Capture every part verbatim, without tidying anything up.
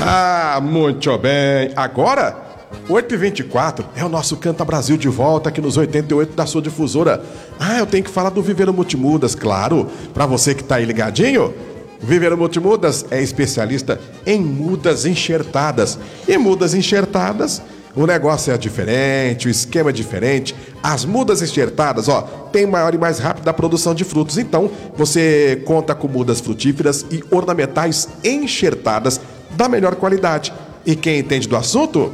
Ah, muito bem. Agora, oito e vinte e quatro, é o nosso Canta Brasil de volta aqui nos oitenta e oito da sua difusora. Ah, eu tenho que falar do Viveiro Multimudas, claro. Pra você que tá aí ligadinho, Viveiro Multimudas é especialista em mudas enxertadas. E mudas enxertadas, o negócio é diferente, o esquema é diferente. As mudas enxertadas, ó, tem maior e mais rápida produção de frutos. Então, você conta com mudas frutíferas e ornamentais enxertadas da melhor qualidade. E quem entende do assunto?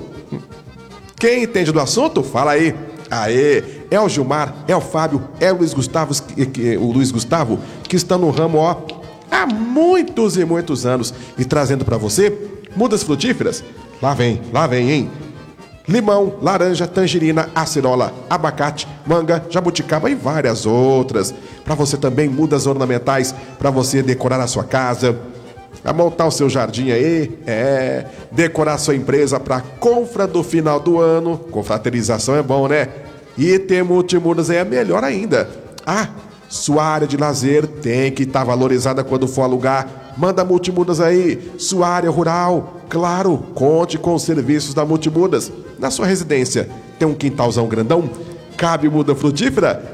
Quem entende do assunto? Fala aí. Aê, é o Gilmar, é o Fábio, é o Luiz Gustavo, o Luiz Gustavo, que estão no ramo, ó, há muitos e muitos anos e trazendo pra você mudas frutíferas. Lá vem, lá vem, hein? Limão, laranja, tangerina, acerola, abacate, manga, jabuticaba e várias outras. Para você também mudas ornamentais, para você decorar a sua casa, a montar o seu jardim aí, é, decorar sua empresa para confra do final do ano. Confraternização é bom, né? E ter Multimudas aí é melhor ainda. Ah, sua área de lazer tem que estar tá valorizada quando for alugar. Manda Multimudas aí, sua área rural. Claro, conte com os serviços da Multimudas. Na sua residência, tem um quintalzão grandão? Cabe muda frutífera?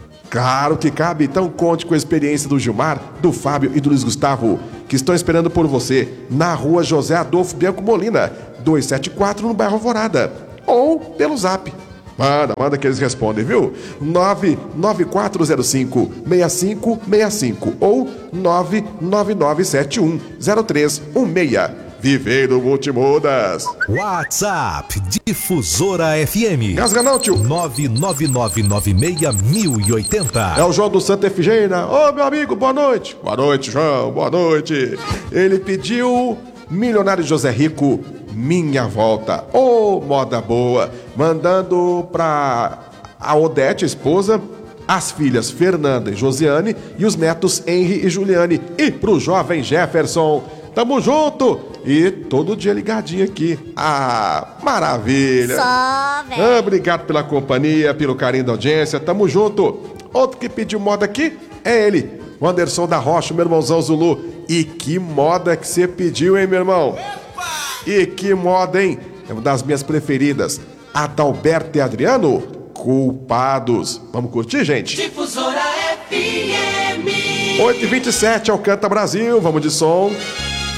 Claro que cabe, então conte com a experiência do Gilmar, do Fábio e do Luiz Gustavo, que estão esperando por você na rua José Adolfo Bianco Molina, duzentos e setenta e quatro, no bairro Alvorada. Ou pelo zap. Manda, manda que eles respondem, viu? nove nove quatro zero cinco, seis cinco seis cinco ou nove nove nove sete um zero três um seis. Viveiro Multimudas. WhatsApp Difusora F M. Gasga não, tio. nove nove nove nove seis mil e oitenta. É o João do Santa Efigênia. Ô, meu amigo, boa noite. Boa noite, João, boa noite. Ele pediu Milionário José Rico, Minha Volta. Ô, oh, moda boa. Mandando pra a Odete, a esposa, as filhas Fernanda e Josiane e os netos Henry e Juliane. E pro jovem Jefferson. Tamo junto! E todo dia ligadinho aqui. Ah, maravilha! Só, velho! Ah, obrigado pela companhia, pelo carinho da audiência. Tamo junto! Outro que pediu moda aqui é ele, o Anderson da Rocha, meu irmãozão Zulu. E que moda que você pediu, hein, meu irmão? Opa! E que moda, hein? É uma das minhas preferidas. Adalberto e Adriano, Culpados. Vamos curtir, gente? Difusora F M. oito e vinte e sete, é o Canta Brasil. Vamos de som.